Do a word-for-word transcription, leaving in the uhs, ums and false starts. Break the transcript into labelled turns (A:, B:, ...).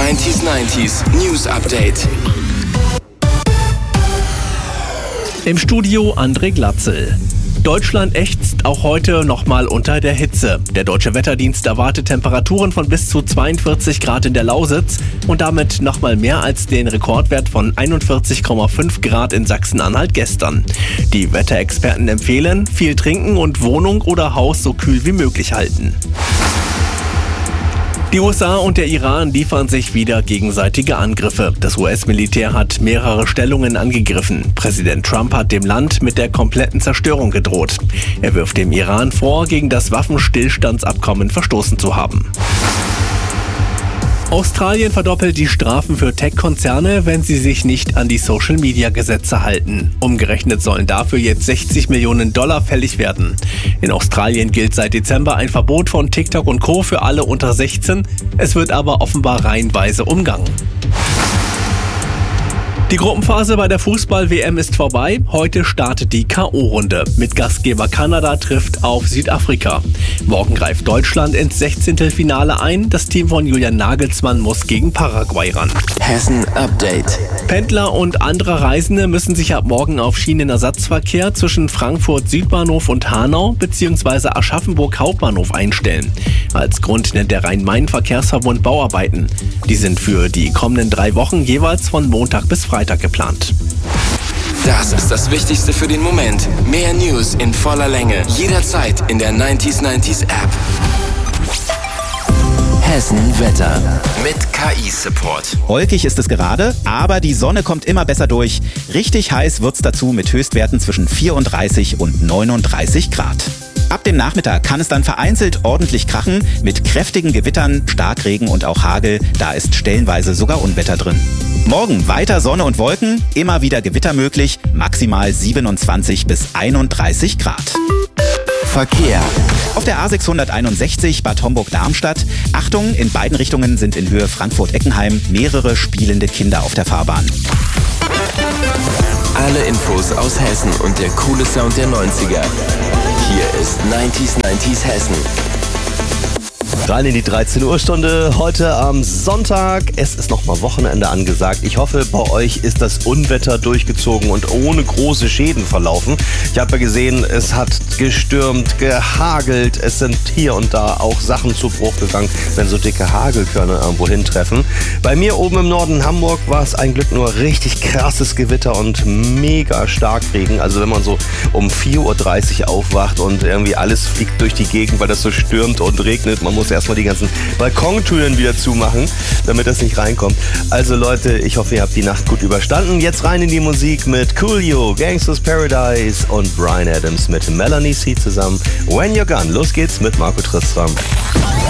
A: neunzig neunzig News Update.
B: Im Studio André Glatzel. Deutschland ächzt auch heute nochmal unter der Hitze. Der Deutsche Wetterdienst erwartet Temperaturen von bis zu zweiundvierzig Grad in der Lausitz und damit nochmal mehr als den Rekordwert von einundvierzig Komma fünf Grad in Sachsen-Anhalt gestern. Die Wetterexperten empfehlen, viel trinken und Wohnung oder Haus so kühl wie möglich halten. Die U S A und der Iran liefern sich wieder gegenseitige Angriffe. Das U S-Militär hat mehrere Stellungen angegriffen. Präsident Trump hat dem Land mit der kompletten Zerstörung gedroht. Er wirft dem Iran vor, gegen das Waffenstillstandsabkommen verstoßen zu haben. Australien verdoppelt die Strafen für Tech-Konzerne, wenn sie sich nicht an die Social-Media-Gesetze halten. Umgerechnet sollen dafür jetzt sechzig Millionen Dollar fällig werden. In Australien gilt seit Dezember ein Verbot von TikTok und Co. für alle unter sechzehn. Es wird aber offenbar reihenweise umgangen. Die Gruppenphase bei der Fußball-W M ist vorbei. Heute startet die K O-Runde. Mit Gastgeber Kanada trifft auf Südafrika. Morgen greift Deutschland ins Sechzehntelfinale ein. Das Team von Julian Nagelsmann muss gegen Paraguay ran.
A: Hessen Update.
B: Pendler und andere Reisende müssen sich ab morgen auf Schienenersatzverkehr zwischen Frankfurt Südbahnhof und Hanau bzw. Aschaffenburg Hauptbahnhof einstellen. Als Grund nennt der Rhein-Main-Verkehrsverbund Bauarbeiten. Die sind für die kommenden drei Wochen jeweils von Montag bis Freitag geplant.
A: Das ist das Wichtigste für den Moment. Mehr News in voller Länge. Jederzeit in der neunzig neunzig App. Hessen Wetter mit K I-Support.
C: Wolkig ist es gerade, aber die Sonne kommt immer besser durch. Richtig heiß wird's dazu mit Höchstwerten zwischen vierunddreißig und neununddreißig Grad. Ab dem Nachmittag kann es dann vereinzelt ordentlich krachen mit kräftigen Gewittern, Starkregen und auch Hagel. Da ist stellenweise sogar Unwetter drin. Morgen weiter Sonne und Wolken, immer wieder Gewitter möglich, maximal siebenundzwanzig bis einunddreißig Grad.
A: Verkehr.
C: Auf der A sechshunderteinundsechzig Bad Homburg-Darmstadt. Achtung, in beiden Richtungen sind in Höhe Frankfurt-Eckenheim mehrere spielende Kinder auf der Fahrbahn.
A: Alle Infos aus Hessen und der coole Sound der neunziger. Hier ist neunzig neunzig Hessen.
D: Rein in die dreizehn Uhr Stunde, heute am Sonntag. Es ist nochmal Wochenende angesagt. Ich hoffe, bei euch ist das Unwetter durchgezogen und ohne große Schäden verlaufen. Ich habe ja gesehen, es hat gestürmt, gehagelt. Es sind hier und da auch Sachen zu Bruch gegangen, wenn so dicke Hagelkörner irgendwo hintreffen. Bei mir oben im Norden Hamburg war es ein Glück nur richtig krasses Gewitter und mega Starkregen. Also wenn man so um vier Uhr dreißig aufwacht und irgendwie alles fliegt durch die Gegend, weil das so stürmt und regnet. Man muss erstmal die ganzen Balkontüren wieder zumachen, damit das nicht reinkommt. Also Leute, ich hoffe, ihr habt die Nacht gut überstanden. Jetzt rein in die Musik mit Coolio, Gangsters Paradise und Bryan Adams mit Melanie C zusammen. When You're Gone. Los geht's mit Marco Tristram.